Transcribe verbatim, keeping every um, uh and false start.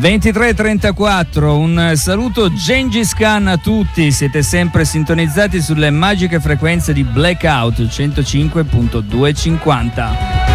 ventitré e trentaquattro, un saluto Gengis Khan a tutti, siete sempre sintonizzati sulle magiche frequenze di Blackout centocinque virgola duecentocinquanta.